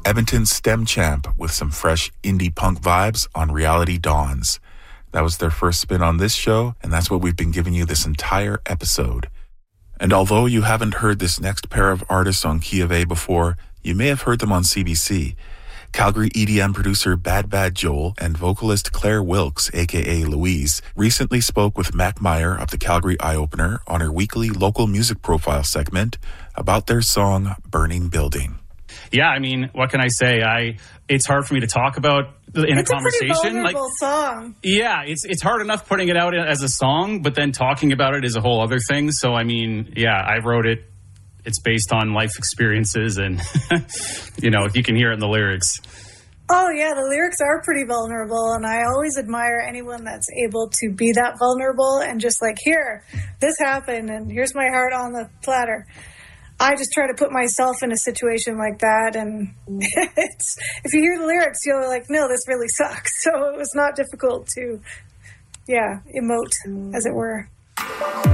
Edmonton's STEM champ with some fresh indie punk vibes on Reality Dawns. That was their first spin on this show, and that's what we've been giving you this entire episode. And although you haven't heard this next pair of artists on Key of A before, you may have heard them on CBC. Calgary EDM producer Bad Bad Joel and vocalist Claire Wilkes, aka Louise, recently spoke with Mac Meyer of the Calgary Eye Opener on her weekly local music profile segment about their song Burning Building. Yeah, I mean, what can I say? It's hard for me to talk about in a conversation. It's a pretty vulnerable song. Yeah, it's hard enough putting it out as a song, but then talking about it is a whole other thing. So, I mean, yeah, I wrote it. It's based on life experiences and, you can hear it in the lyrics. Oh, yeah, the lyrics are pretty vulnerable, and I always admire anyone that's able to be that vulnerable and just like, here, this happened, and here's my heart on the platter. I just try to put myself in a situation like that, and if you hear the lyrics, you're like, no, this really sucks. So it was not difficult to, emote, as it were.